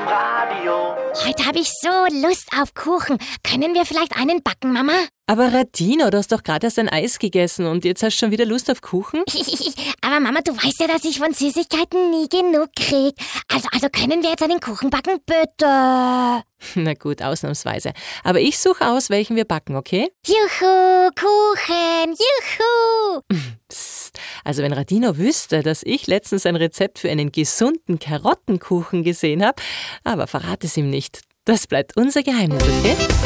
am Radio. Heute habe ich so Lust auf Kuchen. Können wir vielleicht einen backen, Mama? Aber Radina, du hast doch gerade erst ein Eis gegessen und jetzt hast du schon wieder Lust auf Kuchen? Aber Mama, du weißt ja, dass ich von Süßigkeiten nie genug krieg. Also können wir jetzt einen Kuchen backen, bitte? Na gut, ausnahmsweise. Aber ich suche aus, welchen wir backen, okay? Juhu, Kuchen, juhu! Psst. Also wenn Radina wüsste, dass ich letztens ein Rezept für einen gesunden Karottenkuchen gesehen habe, aber verrate es ihm nicht. Das bleibt unser Geheimnis, okay?